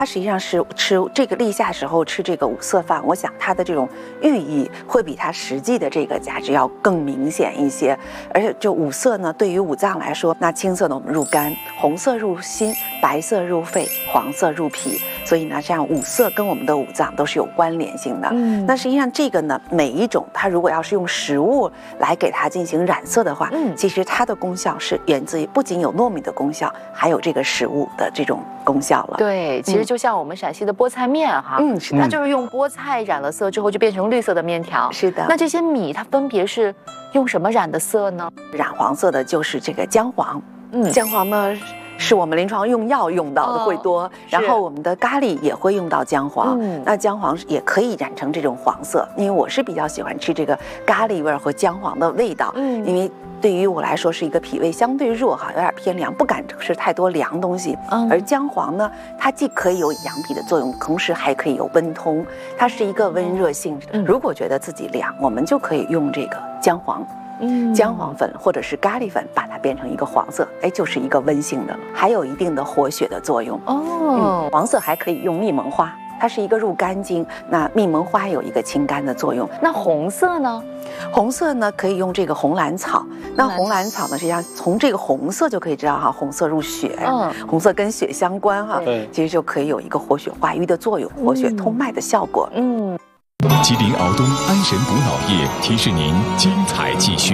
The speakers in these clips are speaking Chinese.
它实际上是吃这个立夏时候吃这个五色饭，我想它的这种寓意会比它实际的这个价值要更明显一些。而且就五色呢，对于五脏来说，那青色呢我们入肝，红色入心，白色入肺，黄色入脾。所以呢，这样五色跟我们的五脏都是有关联性的。那实际上这个呢，每一种它如果要是用食物来给它进行染色的话，其实它的功效是源自于不仅有糯米的功效，还有这个食物的这种功效了。 对，其实就像我们陕西的菠菜面哈，是的，它就是用菠菜染了色之后就变成绿色的面条。 是的。 那这些米它分别是用什么染的色呢？ 染黄色的就是这个姜黄。姜黄呢是我们临床用药用到的会多，然后我们的咖喱也会用到姜黄。那姜黄也可以染成这种黄色，因为我是比较喜欢吃这个咖喱味和姜黄的味道。因为对于我来说是一个脾胃相对弱哈，有点偏凉，不敢吃太多凉东西。而姜黄呢，它既可以有养脾的作用，同时还可以有温通，它是一个温热性。如果觉得自己凉，我们就可以用这个姜黄。姜黄粉或者是咖喱粉，把它变成一个黄色，就是一个温性的，还有一定的活血的作用。黄色还可以用蜜蒙花，它是一个入肝经，那蜜蒙花有一个清肝的作用。 那红色呢？ 红色呢可以用这个红兰草。那红兰草呢，实际上从这个红色就可以知道哈，红色入血，红色跟血相关哈，其实就可以有一个活血化瘀的作用，活血通脉的效果。 吉林敖东安神补脑液提示您精彩继续。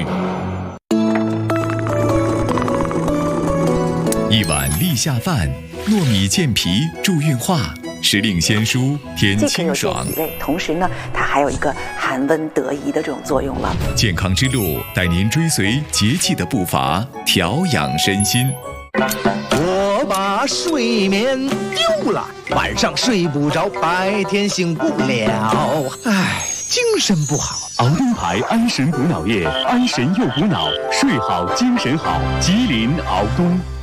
一碗立夏饭，糯米健脾助运化，时令鲜蔬添清爽。 既可有健脾胃，同时呢，它还有一个寒温得宜的这种作用了。 健康之路带您追随节气的步伐，调养身心。 我把睡眠丢了，晚上睡不着，白天醒不了，唉，精神不好。 敖东牌安神补脑液，安神又补脑，睡好精神好。吉林敖东。